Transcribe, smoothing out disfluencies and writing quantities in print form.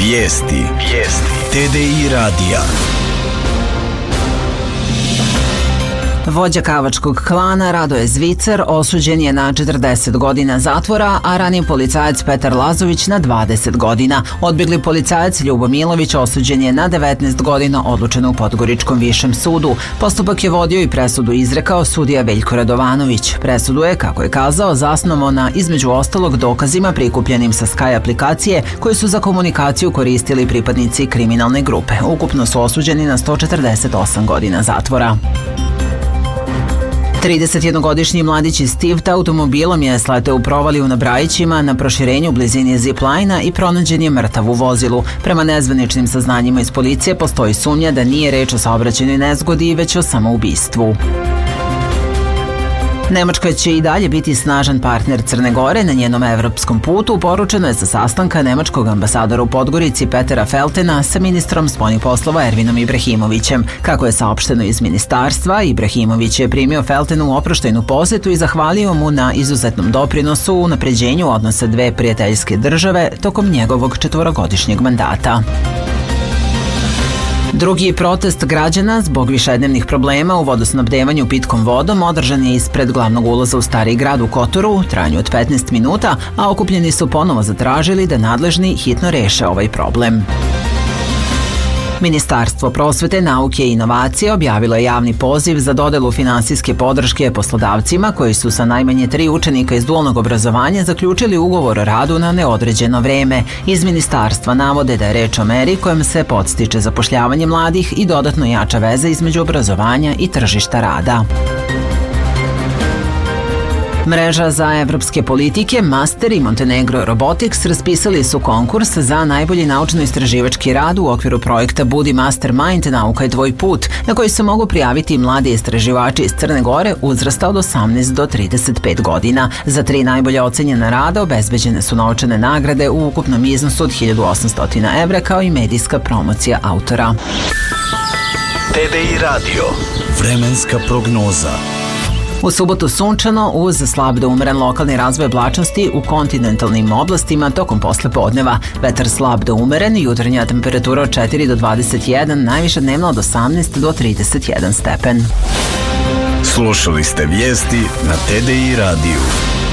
Vijesti TDI radija. Vođa kavačkog klana Radoje Zvicer osuđen je na 40 godina zatvora, a raniji policajac Petar Lazović na 20 godina. Odbjegli policajac Ljubo Milović osuđen je na 19 godina, odlučeno u Podgoričkom višem sudu. Postupak je vodio i presudu izrekao sudija Veljko Radovanović. Presudu je, kako je kazao, zasnovao na između ostalog dokazima prikupljenim sa Sky aplikacije koji su za komunikaciju koristili pripadnici kriminalne grupe. Ukupno su osuđeni na 148 godina zatvora. 31-godišnji mladić iz Tivta automobilom je sleteo u provaliju na Brajićima na proširenju u blizini zip-lajna i pronađen je mrtav u vozilu. Prema nezvaničnim saznanjima iz policije postoji sumnja da nije reč o saobraćajnoj nezgodi, već o samoubistvu. Nemačka će i dalje biti snažan partner Crne Gore na njenom evropskom putu, poručeno je sa sastanka nemačkog ambasadora u Podgorici Petera Feltena sa ministrom spoljnih poslova Ervinom Ibrahimovićem. Kako je saopšteno iz ministarstva, Ibrahimović je primio Feltenu oproštajnu posetu i zahvalio mu na izuzetnom doprinosu u unapređenju odnosa dve prijateljske države tokom njegovog 4-godišnjeg mandata. Drugi protest građana zbog višednevnih problema u vodosnabdevanju pitkom vodom održan je ispred glavnog ulaza u Stari grad u Kotoru u trajanju od 15 minuta, a okupljeni su ponovo zatražili da nadležni hitno reše ovaj problem. Ministarstvo prosvete, nauke i inovacije objavilo je javni poziv za dodelu finansijske podrške poslodavcima koji su sa najmanje 3 učenika iz dualnog obrazovanja zaključili ugovor o radu na neodređeno vreme. Iz ministarstva navode da je reč o meri kojom se podstiče zapošljavanje mladih i dodatno jača veza između obrazovanja i tržišta rada. Mreža za evropske politike, Master i Montenegro Robotics raspisali su konkurs za najbolji naučno-istraživački rad u okviru projekta Budi Mastermind, nauka je tvoj put, na koji se mogu prijaviti mladi istraživači iz Crne Gore uzrasta od 18 do 35 godina. Za 3 najbolje ocenjena rada obezbeđene su novčane nagrade u ukupnom iznosu od 1800 evra kao i medijska promocija autora. TDI radio. Vremenska prognoza. U subotu sunčano uz slab do umeren lokalni razvoj oblačnosti u kontinentalnim oblastima tokom poslepodneva. Vetar slab do umeren, jutarnja temperatura od 4 do 21, najviša dnevna od 18 do 31 stepen. Slušali ste vijesti na TDI radiju.